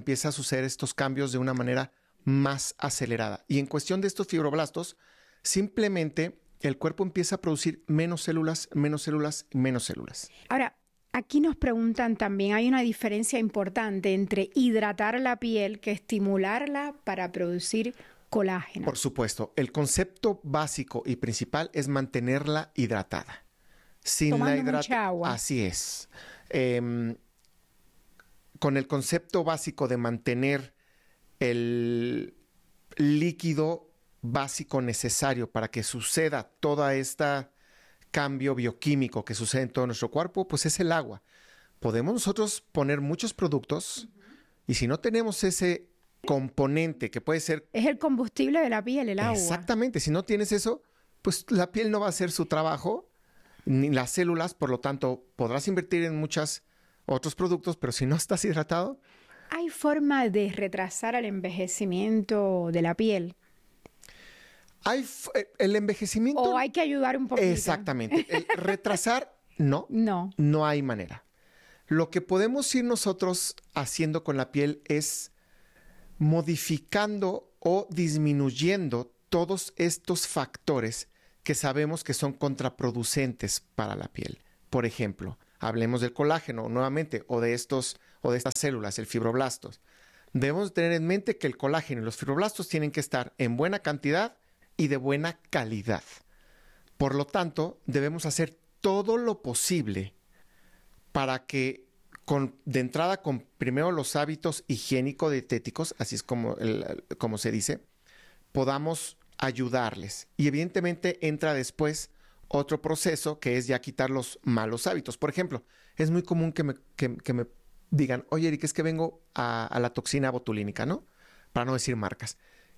empieza a suceder estos cambios de una manera más acelerada. Y en cuestión de estos fibroblastos, simplemente el cuerpo empieza a producir menos células, menos células, menos células. Ahora, aquí nos preguntan también, hay una diferencia importante entre hidratar la piel que estimularla para producir colágeno. Por supuesto, el concepto básico y principal es mantenerla hidratada. Sin Tomando la mucha agua. Así es. Con el concepto básico de mantener el líquido básico necesario para que suceda toda esta cambio bioquímico que sucede en todo nuestro cuerpo, pues es el agua. Podemos nosotros poner muchos productos y si no tenemos ese componente que puede ser... Es el combustible de la piel, el agua. Exactamente, si no tienes eso, pues la piel no va a hacer su trabajo, ni las células, por lo tanto, podrás invertir en muchos otros productos, pero si no estás hidratado... ¿Hay forma de retrasar el envejecimiento de la piel? El envejecimiento... ¿O hay que ayudar un poquito? Exactamente. El retrasar, no. No hay manera. Lo que podemos ir nosotros haciendo con la piel es modificando o disminuyendo todos estos factores que sabemos que son contraproducentes para la piel. Por ejemplo, hablemos del colágeno nuevamente o de estas células, el fibroblastos. Debemos tener en mente que el colágeno y los fibroblastos tienen que estar en buena cantidad y de buena calidad. Por lo tanto, debemos hacer todo lo posible para que de entrada con primero los hábitos higiénico-dietéticos, así es como se dice, podamos ayudarles. Y evidentemente entra después otro proceso que es ya quitar los malos hábitos. Por ejemplo, es muy común que me digan, oye, Eric, es que vengo a la toxina botulínica, ¿no? Para no decir marcas.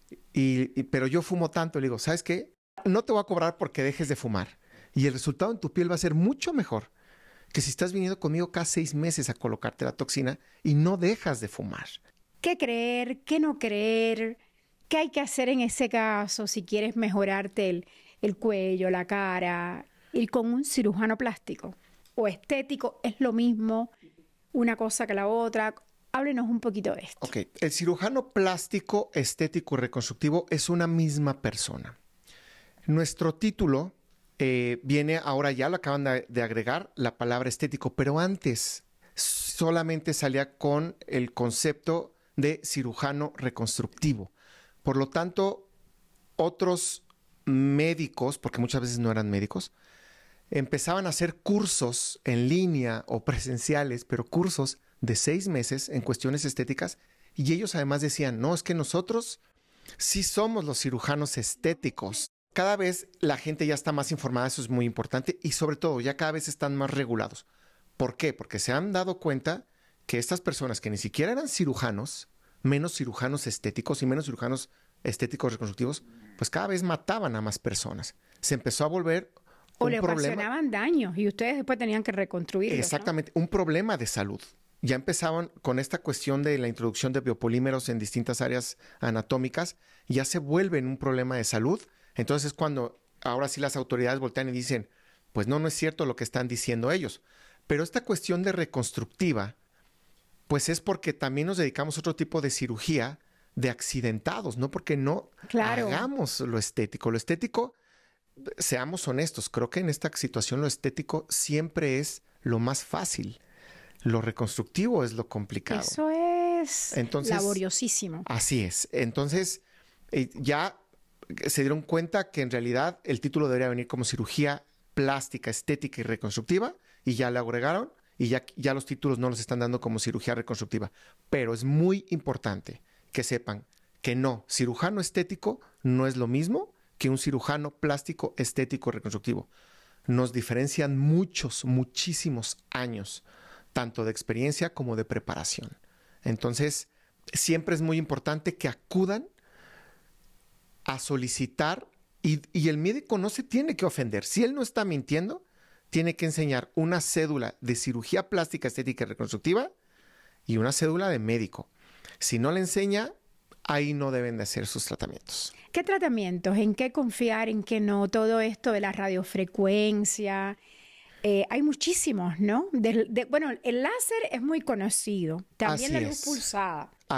Pero yo fumo tanto, le digo, ¿sabes qué? No te voy a cobrar porque dejes de fumar. Y el resultado en tu piel va a ser mucho mejor que si estás viniendo conmigo cada 6 meses a colocarte la toxina y no dejas de fumar. ¿Qué creer? ¿Qué no creer? ¿Qué hay que hacer en ese caso si quieres mejorarte el cuello, la cara? ¿Ir con un cirujano plástico o estético? ¿Es lo mismo una cosa que la otra? Háblenos un poquito de esto. Ok, el cirujano plástico, estético y reconstructivo es una misma persona. Nuestro título viene ahora, ya lo acaban de agregar, la palabra estético, pero antes solamente salía con el concepto de cirujano reconstructivo. Por lo tanto, otros médicos, porque muchas veces no eran médicos, empezaban a hacer cursos en línea o presenciales, pero cursos de 6 meses en cuestiones estéticas, y ellos además decían, no, es que nosotros sí somos los cirujanos estéticos. Cada vez la gente ya está más informada, eso es muy importante, y sobre todo ya cada vez están más regulados. ¿Por qué? Porque se han dado cuenta que estas personas que ni siquiera eran cirujanos, menos cirujanos estéticos y menos cirujanos estéticos reconstructivos, pues cada vez mataban a más personas. Se empezó a volver o le ocasionaban daños y ustedes después tenían que reconstruirlos. Exactamente, ¿no? Un problema de salud. Ya empezaban con esta cuestión de la introducción de biopolímeros en distintas áreas anatómicas, ya se vuelven un problema de salud. Entonces es cuando ahora sí las autoridades voltean y dicen, pues no es cierto lo que están diciendo ellos. Pero esta cuestión de reconstructiva, pues es porque también nos dedicamos a otro tipo de cirugía de accidentados, no porque no hagamos lo estético. Lo estético, seamos honestos, creo que en esta situación lo estético siempre es lo más fácil. Lo reconstructivo es lo complicado. Eso es laboriosísimo. Así es. Entonces, ya se dieron cuenta que en realidad el título debería venir como cirugía plástica, estética y reconstructiva, y ya le agregaron, y ya los títulos no los están dando como cirugía reconstructiva. Pero es muy importante que sepan que no, cirujano estético no es lo mismo que un cirujano plástico, estético, reconstructivo. Nos diferencian muchísimos años, tanto de experiencia como de preparación. Entonces, siempre es muy importante que acudan a solicitar y el médico no se tiene que ofender. Si él no está mintiendo, tiene que enseñar una cédula de cirugía plástica, estética y reconstructiva y una cédula de médico. Si no le enseña, ahí no deben de hacer sus tratamientos. ¿Qué tratamientos? ¿En qué confiar? ¿En qué no? Todo esto de la radiofrecuencia. Hay muchísimos, ¿no? Bueno, el láser es muy conocido. También la luz pulsada.